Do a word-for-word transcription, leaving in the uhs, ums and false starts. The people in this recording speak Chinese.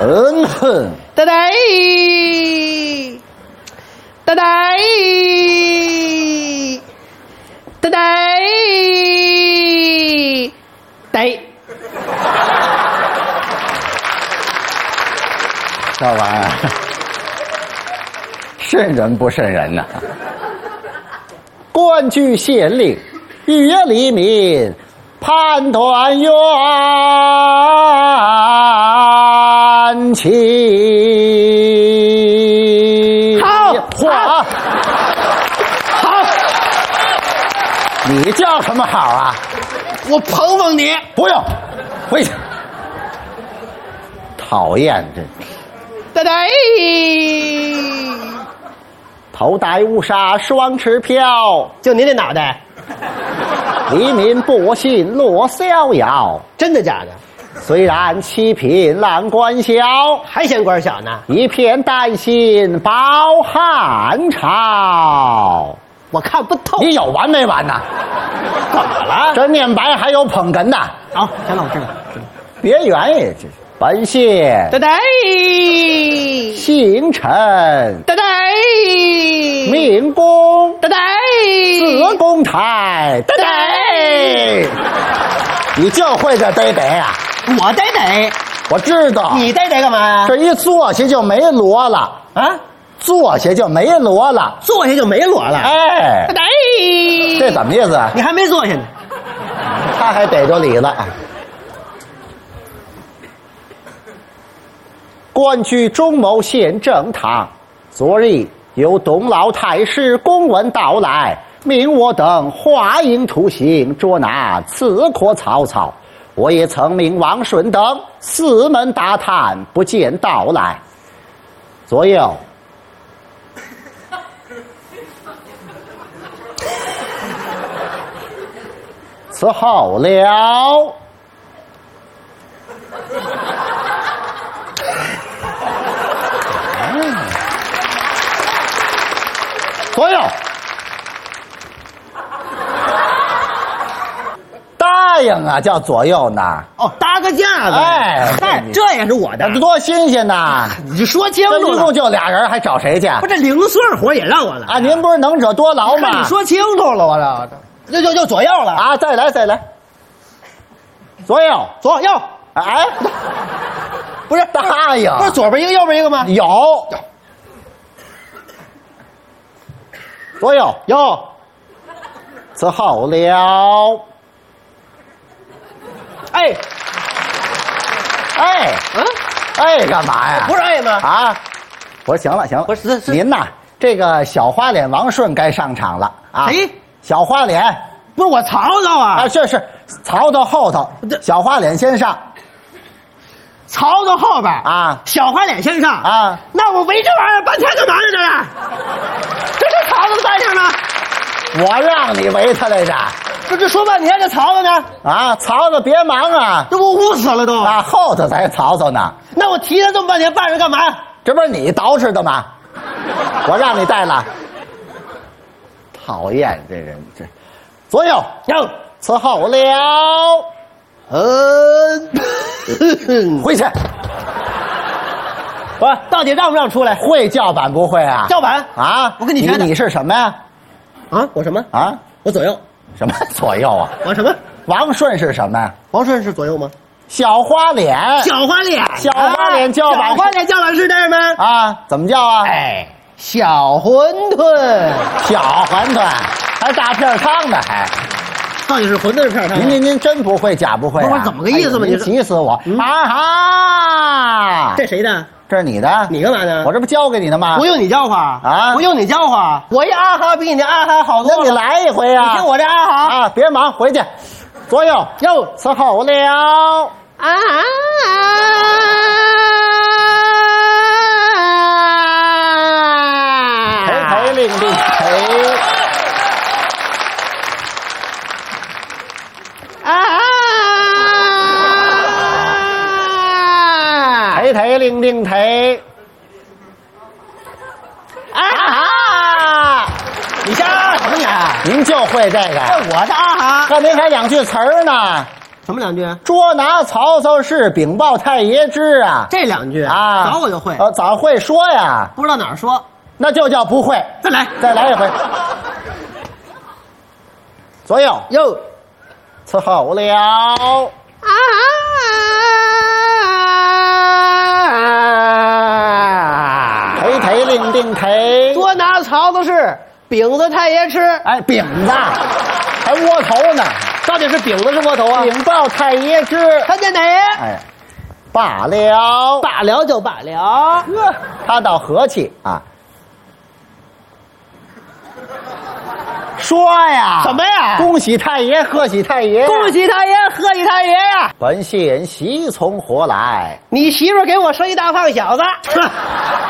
嗯哼， 呆呆，呆呆，呆呆，呆。 这玩意儿瘆人不瘆人呐、啊？官居县令，月黎民，判断冤情。 好， 嚯，好，你叫什么好啊？ 我捧捧你。 不用，回去。讨厌这。 呆呆， 头戴乌纱双翅飘， 就您这脑袋， 黎民不信落逍遥。 真的假的？ 虽然七品郎官小， 还嫌官小呢？ 一片丹心保汉朝。 我看不透。 你有完没完呐？ 怎么了？ 这念白还有捧哏的。 好，行了，我知道。 别圆也这本县呆呆， 姓陈， 呆呆， 命宫， 呆呆， 子宫台，呆呆。你就会这呆呆啊？ 我呆呆， 我知道。 你呆呆干嘛呀？ 这一坐下就没锣了啊， 坐下就没锣了， 坐下就没锣了。 哎， 呆呆， 这怎么意思？ 你还没坐下呢， 他还逮着理了。官居中牟县正堂，昨日有东老太师公文到来，命我等画营图形，捉拿刺客曹操。我也曾命王顺等四门打探，不见到来。左右，此后了。左右，答应啊，叫左右呢。 哦，搭个架子。 哎， 嗨，这也是我的， 多新鲜呐！ 你就说清这楚了。 一共就俩人，还找谁去？ 不，这零碎活也让我来啊！您不是能者多劳吗？ 你说清楚了，我这这就就左右了啊！再来，再来，左右， 左右。 哎， 不是答应， 不是左边一个，右边一个吗？ 有。左右有， 此后了。 哎哎， 嗯， 哎，干嘛呀？ 不是哎吗？ 啊，我说行了行了， 不是是您呐，这个小花脸王顺该上场了啊！ 谁？ 小花脸不是我曹操啊！ 啊，是是，曹操后头，小花脸先上。 曹操后边啊， 小花脸先上啊， 那我围这玩意儿半天干嘛呢？这是，这是曹操的在上呢。 我让你围他来着。 这这说半天，这曹操呢？ 啊，曹操别忙啊， 这不捂死了都啊，后头才曹操呢。 那我提他这么半天，办着干嘛呀？ 这不是你捯饬的吗？我让你带了。讨厌这人，这左右哟， 伺候了。 呃， 回去。 不是，到底让不让出来？ 会叫板不会啊？ 叫板啊！ 我跟你学的。 你是什么呀？ 啊，我什么？ 啊， 我左右。 什么左右啊？ 我什么？ 王顺是什么呀？ 王顺是左右吗？ 小花脸。 小花脸。 小花脸叫板。 小花脸叫板是这样吗？ 啊，怎么叫啊？ 哎，小馄饨。 小馄饨，还大片汤呢，还。 到底是馄饨是片汤？ 您您您真不会假不会啊？ 不是怎么个意思嘛？ 你急死我！啊哈！ 这谁的？ 这是你的。 你干嘛呢？ 我这不教给你的吗？ 不用你教化啊！ 不用你教化，我一啊哈比你的啊哈好多了。 那你来一回啊！ 你听我这啊哈啊！别忙，回去。左右哟， 伺候了啊！ 陪陪令令陪。抬抬令令抬， 啊哈！你瞎啊什么你？ 您就会这个？ 这我的啊哈！ 这您还两句词儿呢。 什么两句？ 捉拿曹操是禀报太爷知啊。 这两句啊， 早我就会。 呃，早会说呀， 不知道哪儿说， 那就叫不会。 再来， 再来一回。左右哟， 伺候了。 啊！ 忒忒令定忒。 捉拿曹操是饼子太爷吃。 哎，饼子，还窝头呢。 到底是饼子是窝头啊？ 禀报太爷知。 看见哪？ 哎，罢了， 罢了就罢了。 呵，他倒和气啊。说呀， 什么呀？ 恭喜太爷，贺喜太爷， 恭喜太爷，贺喜太爷呀！ 本县喜从何来？ 你媳妇给我生一大胖小子。